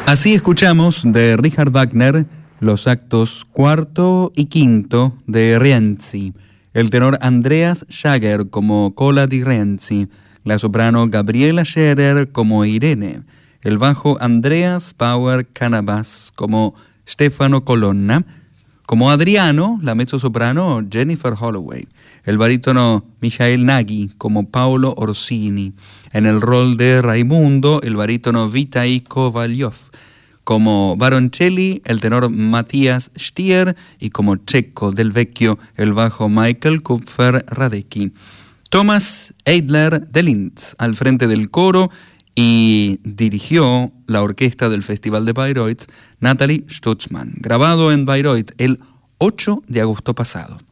Así escuchamos de Richard Wagner los actos cuarto y quinto de Rienzi, el tenor Andreas Jager como Cola di Rienzi, la soprano Gabriela Scherer como Irene, el bajo Andreas Bauer Canavas como Stefano Colonna, como Adriano, la mezzosoprano Jennifer Holloway, el barítono Michael Nagy como Paolo Orsini, en el rol de Raimundo, el barítono Vitaly Kovalyov, como Baroncelli, el tenor Matías Stier, y como Checo del Vecchio, el bajo Michael Kupfer-Radecki. Thomas Eidler de Linz al frente del coro y dirigió la orquesta del Festival de Bayreuth, Nathalie Stutzmann, grabado en Bayreuth el 8 de agosto pasado.